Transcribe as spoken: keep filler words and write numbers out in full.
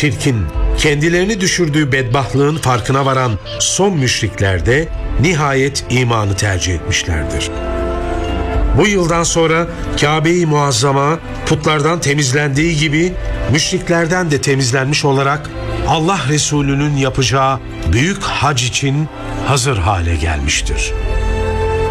şirkin, kendilerini düşürdüğü bedbahtlığın farkına varan son müşrikler de nihayet imanı tercih etmişlerdir. Bu yıldan sonra Kabe-i Muazzama putlardan temizlendiği gibi müşriklerden de temizlenmiş olarak Allah Resulü'nün yapacağı büyük hac için hazır hale gelmiştir.